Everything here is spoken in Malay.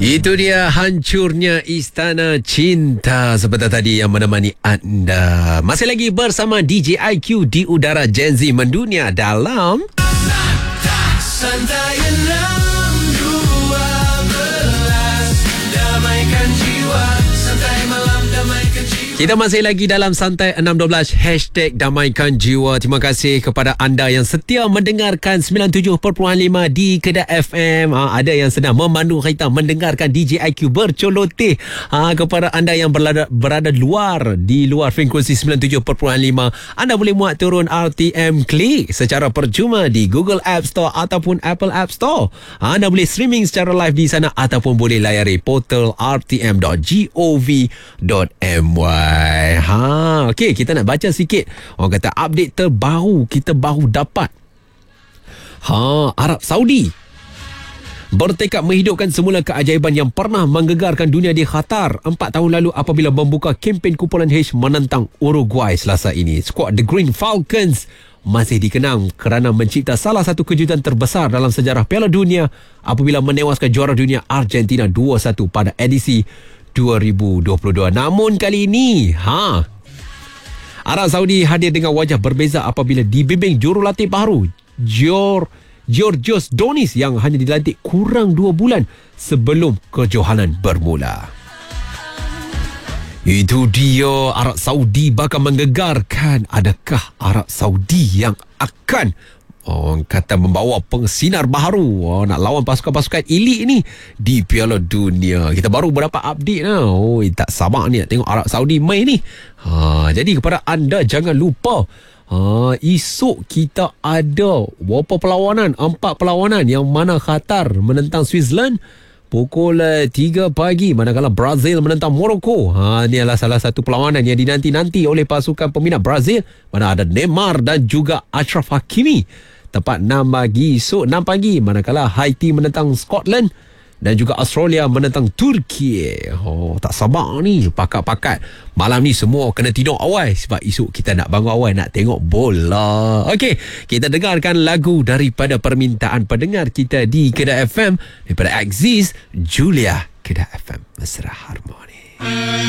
Itu dia hancurnya Istana Cinta seperti tadi yang menemani anda. Masih lagi bersama DJ IQ di udara Gen Z mendunia dalam Santai 6.12 Damaikan jiwa. Santai malam damaikan jiwa. Kita masih lagi dalam Santai 6.12 #Damaikan Jiwa. Terima kasih kepada anda yang setia mendengarkan 97.5 di Kedah FM. Ada yang sedang memandu kereta mendengarkan DJ IQ bercoloteh. Kepada anda yang berada di luar frekuensi 97.5, anda boleh muat turun RTM Klik secara percuma di Google App Store ataupun Apple App Store. Anda boleh streaming secara live di sana ataupun boleh layari portal rtm.gov.my. Okey, kita nak baca sikit. Orang kata update terbaru kita baru dapat. Arab Saudi bertekad menghidupkan semula keajaiban yang pernah menggegarkan dunia di Qatar 4 tahun lalu apabila membuka kempen kumpulan H menentang Uruguay Selasa ini. Skuad The Green Falcons masih dikenang kerana mencipta salah satu kejutan terbesar dalam sejarah Piala Dunia apabila menewaskan juara dunia Argentina 2-1 pada edisi 2022. Namun kali ini Arab Saudi hadir dengan wajah berbeza apabila dibimbing jurulatih baru Georgios Donis yang hanya dilantik kurang 2 bulan sebelum kejohanan bermula. Itu dia, Arab Saudi bakal menggegarkan. Adakah Arab Saudi yang akan orang kata membawa pengsinar baru nak lawan pasukan-pasukan elit ni di Piala Dunia? Kita baru berapa update tak sabar ni nak tengok Arab Saudi main ni. Jadi kepada anda jangan lupa esok kita ada berapa perlawanan? 4 perlawanan yang mana Qatar menentang Switzerland pukul 3 pagi, manakala Brazil menentang Morocco. Ini adalah salah satu perlawanan yang dinanti-nanti oleh pasukan peminat Brazil, mana ada Neymar dan juga Achraf Hakimi. Tepat 6 pagi esok, 6 pagi, manakala Haiti menentang Scotland dan juga Australia menentang Turki. Tak sabar ni pakat-pakat. Malam ni semua kena tidur awal sebab esok kita nak bangun awal nak tengok bola. Okey, kita dengarkan lagu daripada permintaan pendengar kita di Kedah FM daripada Aziz Julia. Kedah FM Mesra Harmoni.